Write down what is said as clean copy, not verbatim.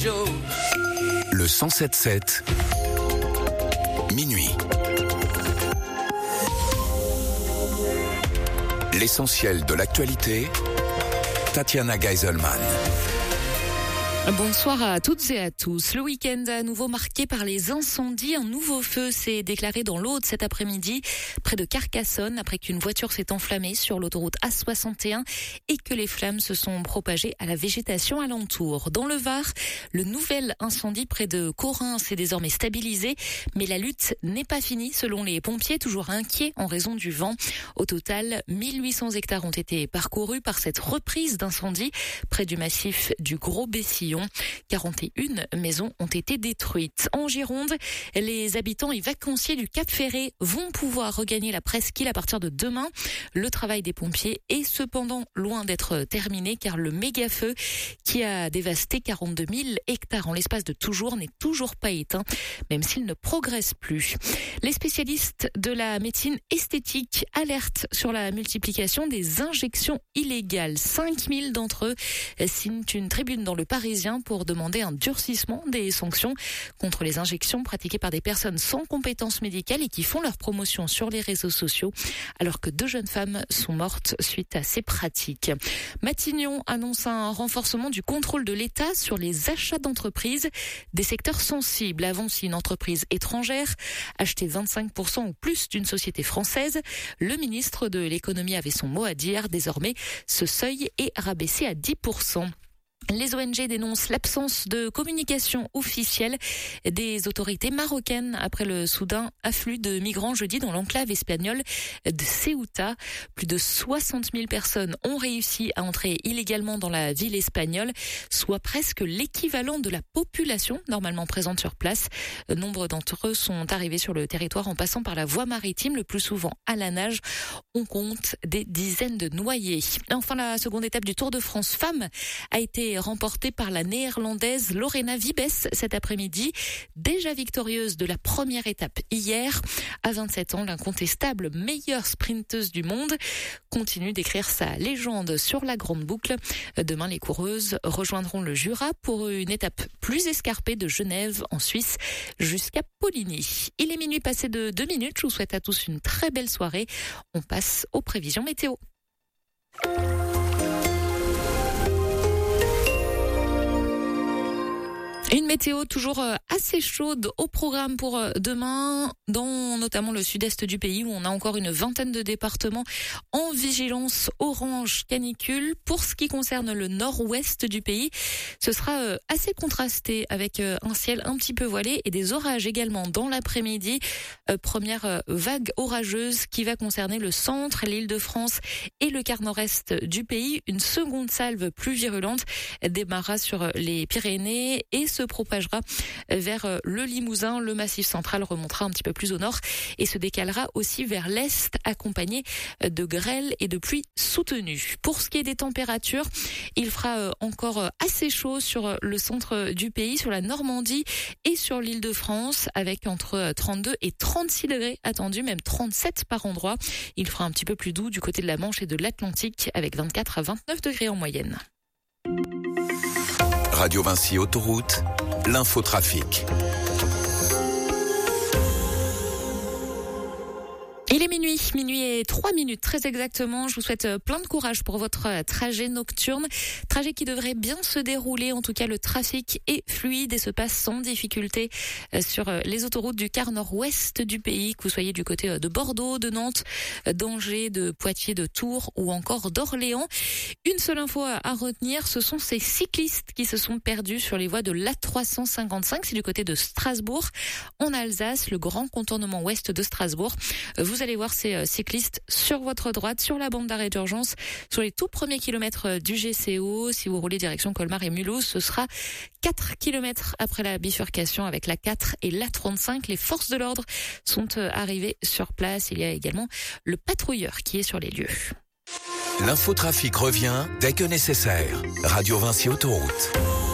Joe. Le 107.7, minuit. L'essentiel de l'actualité, Tatiana Geiselman. Bonsoir à toutes et à tous. Le week-end à nouveau marqué par les incendies. Un nouveau feu s'est déclaré dans l'Aude cet après-midi, près de Carcassonne, après qu'une voiture s'est enflammée sur l'autoroute A61 et que les flammes se sont propagées à la végétation alentour. Dans le Var, le nouvel incendie près de Corin s'est désormais stabilisé, mais la lutte n'est pas finie selon les pompiers, toujours inquiets en raison du vent. Au total, 1800 hectares ont été parcourus par cette reprise d'incendie près du massif du Gros-Bessillon. 41 maisons ont été détruites. En Gironde, les habitants et vacanciers du Cap Ferré vont pouvoir regagner la presqu'île à partir de demain. Le travail des pompiers est cependant loin d'être terminé car le méga-feu qui a dévasté 42 000 hectares en l'espace de toujours n'est toujours pas éteint, même s'il ne progresse plus. Les spécialistes de la médecine esthétique alertent sur la multiplication des injections illégales. 5000 d'entre eux signent une tribune dans le Parisien pour demander un durcissement des sanctions contre les injections pratiquées par des personnes sans compétences médicales et qui font leur promotion sur les réseaux sociaux, alors que 2 jeunes femmes sont mortes suite à ces pratiques. Matignon annonce un renforcement du contrôle de l'État sur les achats d'entreprises des secteurs sensibles. Avant, si une entreprise étrangère achetait 25% ou plus d'une société française, le ministre de l'économie avait son mot à dire. Désormais, ce seuil est rabaissé à 10%. Les ONG dénoncent l'absence de communication officielle des autorités marocaines après le soudain afflux de migrants jeudi dans l'enclave espagnole de Ceuta. Plus de 60 000 personnes ont réussi à entrer illégalement dans la ville espagnole, soit presque l'équivalent de la population normalement présente sur place. Nombre d'entre eux sont arrivés sur le territoire en passant par la voie maritime, le plus souvent à la nage. On compte des dizaines de noyés. Enfin, la seconde étape du Tour de France Femmes a été remportée par la néerlandaise Lorena Wiebes cet après-midi, déjà victorieuse de la première étape hier. À 27 ans, l'incontestable meilleure sprinteuse du monde continue d'écrire sa légende sur la grande boucle. Demain, les coureuses rejoindront le Jura pour une étape plus escarpée de Genève en Suisse jusqu'à Poligny. Il est minuit passé de 2 minutes. Je vous souhaite à tous une très belle soirée. On passe aux prévisions météo. Une météo toujours assez chaude au programme pour demain, dans notamment le sud-est du pays où on a encore une vingtaine de départements en vigilance orange canicule. Pour ce qui concerne le nord-ouest du pays, ce sera assez contrasté avec un ciel un petit peu voilé et des orages également dans l'après-midi. Première vague orageuse qui va concerner le centre, l'Île-de-France et le quart nord-est du pays. Une seconde salve plus virulente démarrera sur les Pyrénées et se propagera vers le Limousin. Le massif central remontera un petit peu plus au nord et se décalera aussi vers l'est, accompagné de grêle et de pluies soutenues. Pour ce qui est des températures, il fera encore assez chaud sur le centre du pays, sur la Normandie et sur l'Île-de-France, avec entre 32 et 36 degrés attendus, même 37 par endroit. Il fera un petit peu plus doux du côté de la Manche et de l'Atlantique, avec 24 à 29 degrés en moyenne. Radio Vinci Autoroute, l'infotrafic. Il est minuit et 3 minutes très exactement. Je vous souhaite plein de courage pour votre trajet nocturne. Trajet qui devrait bien se dérouler. En tout cas, le trafic est fluide et se passe sans difficulté sur les autoroutes du quart nord-ouest du pays, que vous soyez du côté de Bordeaux, de Nantes, d'Angers, de Poitiers, de Tours ou encore d'Orléans. Une seule info à retenir, ce sont ces cyclistes qui se sont perdus sur les voies de l'A355. C'est du côté de Strasbourg, en Alsace, le grand contournement ouest de Strasbourg. Vous allez voir ces cyclistes sur votre droite, sur la bande d'arrêt d'urgence, sur les tout premiers kilomètres du GCO. Si vous roulez direction Colmar et Mulhouse, ce sera 4 kilomètres après la bifurcation avec la 4 et la 35. Les forces de l'ordre sont arrivées sur place. Il y a également le patrouilleur qui est sur les lieux. L'infotrafic revient dès que nécessaire. Radio Vinci Autoroute.